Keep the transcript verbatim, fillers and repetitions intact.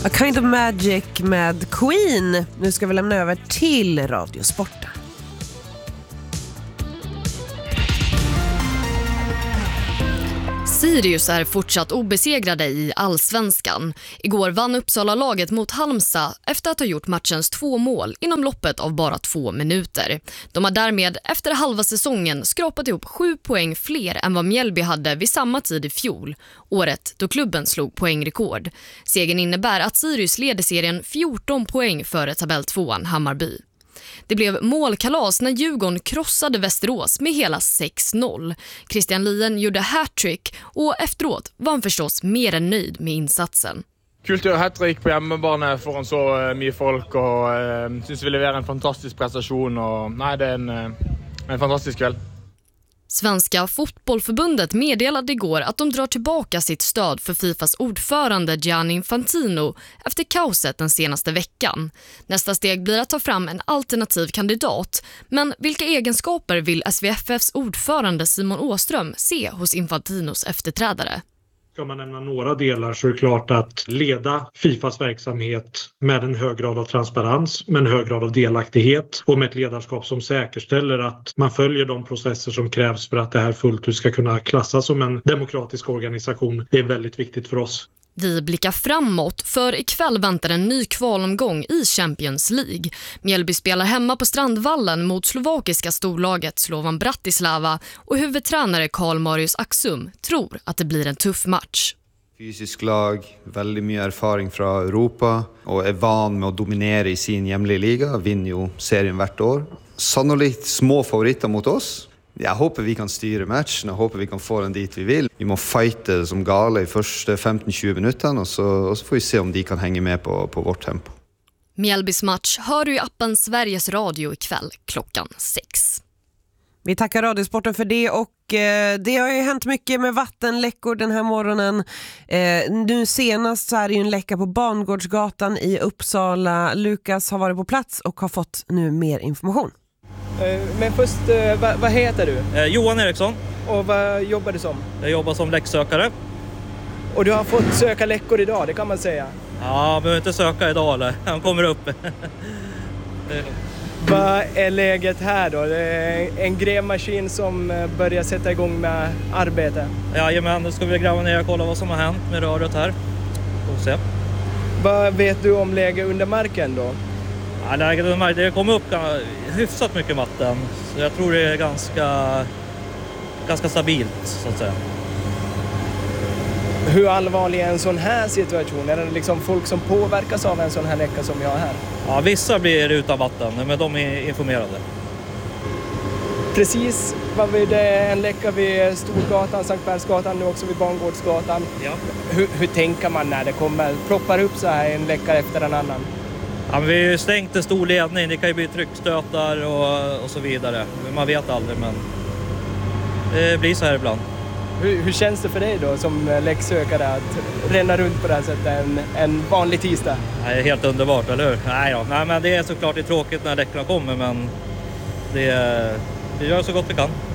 A Kind of Magic med Queen. Nu ska vi lämna över till Radiosporten. Sirius är fortsatt obesegrade i Allsvenskan. Igår vann Uppsala-laget mot Halmstad efter att ha gjort matchens två mål inom loppet av bara två minuter. De har därmed efter halva säsongen skrapat ihop sju poäng fler än vad Mjällby hade vid samma tid i fjol, året då klubben slog poängrekord. Segern innebär att Sirius leder serien fjorton poäng före tabelltvåan Hammarby. Det blev målkalas när Djurgården krossade Västerås med hela sex noll. Christian Lien gjorde hattrick och efteråt var han förstås mer än nöjd med insatsen. Kul att göra hattrick på hemmabane foran så uh, mycket folk och uh, syns vi levererar en fantastisk prestation och nej, det är en, uh, en fantastisk kväll. Svenska fotbollförbundet meddelade igår att de drar tillbaka sitt stöd för Fifas ordförande Gianni Infantino efter kaoset den senaste veckan. Nästa steg blir att ta fram en alternativ kandidat, men vilka egenskaper vill S V F F:s ordförande Simon Åström se hos Infantinos efterträdare? Ska man nämna några delar så är det klart att leda Fifas verksamhet med en hög grad av transparens, med en hög grad av delaktighet och med ett ledarskap som säkerställer att man följer de processer som krävs för att det här fullt ut ska kunna klassas som en demokratisk organisation. Det är väldigt viktigt för oss. Vi blickar framåt, för ikväll väntar en ny kvalomgång i Champions League. Mjällby spelar hemma på Strandvallen mot slovakiska storlaget Slovan Bratislava och huvudtränare Karl Marius Axum tror att det blir en tuff match. Fysisk lag, väldigt mycket erfaring från Europa och är van med att dominera i sin hemliga liga, vinner ju serien vart år. Sannolikt små favoriter mot oss. Jag hoppas vi kan styra matchen, jag hoppas vi kan få den dit vi vill. Vi måste fighta som gale i första femton tjugo minuter och så, och så får vi se om de kan hänga med på, på vårt tempo. Mjällbys match hör du i appen Sveriges Radio ikväll klockan sex. Vi tackar Radiosporten för det och eh, det har ju hänt mycket med vattenläckor den här morgonen. Eh, nu senast så är det ju en läcka på Bangårdsgatan i Uppsala. Lukas har varit på plats och har fått nu mer information. Men först, vad, vad heter du? Eh, Johan Eriksson. Och vad jobbar du som? Jag jobbar som läcksökare. Och du har fått söka läckor idag, det kan man säga. Ja, jag behöver inte söka idag eller? Han kommer upp. Vad är läget här då? Det är en grävmaskin som börjar sätta igång med arbete. Jajamän, då ska vi gräva ner och kolla vad som har hänt med röret här. Och se. Vad vet du om läget under marken då? Ja, läget under marken, det kommer upp hyfsat mycket vatten. Så jag tror det är ganska, ganska stabilt så att säga. Hur allvarlig är en sån här situation? Är det liksom folk som påverkas av en sån här läcka som jag har här? Ja, vissa blir utan vatten, men de är informerade. Precis, var vi det en läcka vid Storgatan, Sankt Bergsgatan, nu också vid Bangårdsgatan. Ja. Hur, hur tänker man när det kommer, ploppar upp så här en läcka efter en annan? Ja, men vi har ju stängt en stor ledning, det kan ju bli tryckstötar och, och så vidare. Man vet aldrig, men det blir så här ibland. Hur, hur känns det för dig då som läcksökare att ränna runt på det här sättet en, en vanlig tisdag? Det är helt underbart, eller hur? Nej, ja. Nej, men det är såklart det är tråkigt när läckorna kommer, men det, det gör så gott det kan.